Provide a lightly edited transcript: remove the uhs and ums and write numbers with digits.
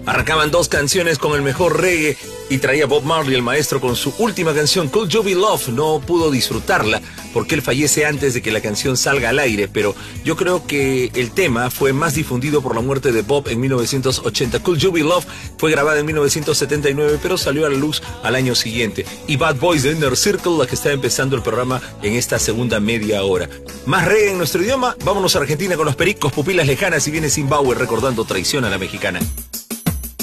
Arrancaban dos canciones con el mejor reggae y traía Bob Marley, el maestro, con su última canción, Could You Be Love. No pudo disfrutarla porque él fallece antes de que la canción salga al aire, pero yo creo que el tema fue más difundido por la muerte de Bob en 1980. Could You Be Love fue grabada en 1979, pero salió a la luz al año siguiente. Y Bad Boys de Inner Circle, la que está empezando el programa en esta segunda media hora. Más reggae en nuestro idioma. Vámonos a Argentina con los Pericos, Pupilas Lejanas, y viene Zimbabue recordando traición a la mexicana.